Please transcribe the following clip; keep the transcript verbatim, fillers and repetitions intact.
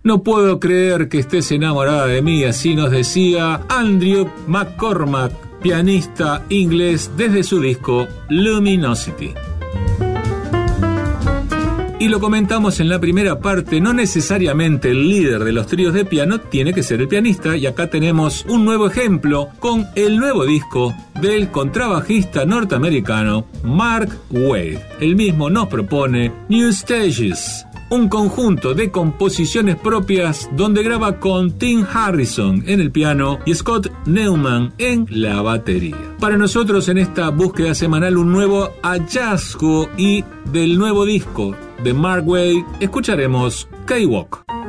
No puedo creer que estés enamorada de mí, así nos decía Andrew McCormack, pianista inglés, desde su disco Luminosity. Y lo comentamos en la primera parte, no necesariamente el líder de los tríos de piano tiene que ser el pianista, y acá tenemos un nuevo ejemplo con el nuevo disco del contrabajista norteamericano Mark Waid. El mismo nos propone New Stages, un conjunto de composiciones propias donde graba con Tim Harrison en el piano y Scott Neumann en la batería. Para nosotros en esta búsqueda semanal un nuevo hallazgo, y del nuevo disco de Mark Waid escucharemos K-Walk.